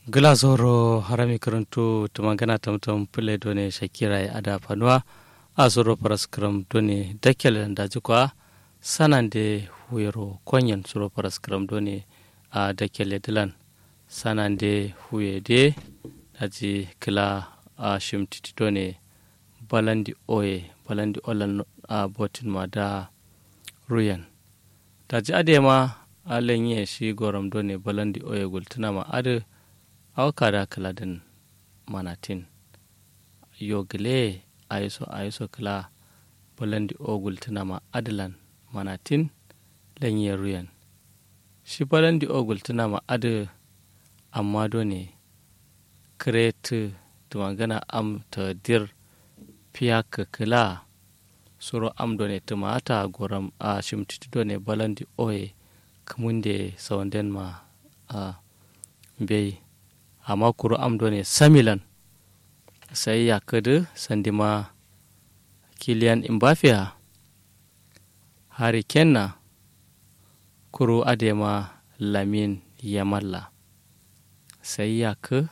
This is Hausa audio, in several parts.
Glazoro harami karanto tumangana tamtam pule done shakira ada fanwa azoro paraskram done dakel ndaji kwa sanande huyero konyen suro paraskram done a dakel dilan sanande huyede daji kila a shimtiti done balandi olan a botin ma da ruyan daji adema alenye shi goram done balandi oye gultuna ma ade awkada kaladin manatin yogle aiso kala balandi ogul tunama adalan manatin lanye ruyan shi balandi ogul tunama adu amma done krete tumangana am ta dir piyaka kala suro am done tumata goram a shimtiti done balandi oye kamunde sawanden ma a bai amma kuro amdo ne samilan sai ya kada sandima kilian imbafiya hari kenna kuro adema lamin yamalla sai ya ka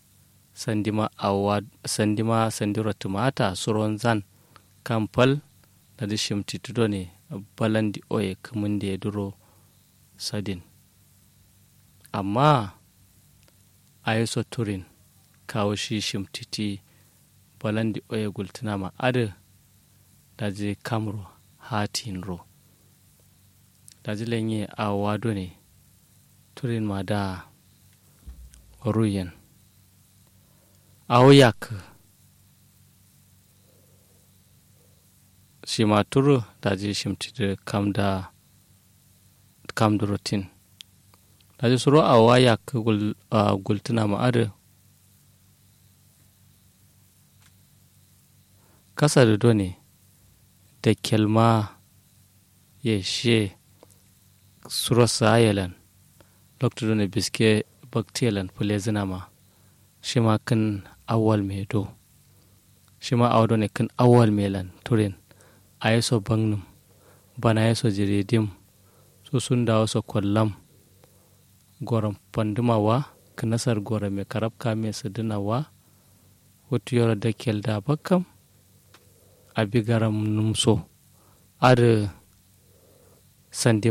sandira tumata suron zan kampal da dishim titudo ne balandi oye kamun da ya duro sadin amma ayeso turin kawo shi shimtiti balandi oye gultina ma ade daji kamro hatin ro daji lenye a wado ne turin ma da ruyen awoyak shi ma turu daji shimtiti kamdurotin daji suro a waya ka gultuna ma'ada kasa da done da kelma ya she suro sayalan lokta done biske baktelan fule zina ma shi ma kan awal mai do shi ma awa done kan awal mai lan turin a yaso bangnum bana yaso jiridim su sun da wasu kwallam goram pandumawa kanasar gora me karab kame sadinawa wutu yoro da kelda bakam abi garam numso ar sandi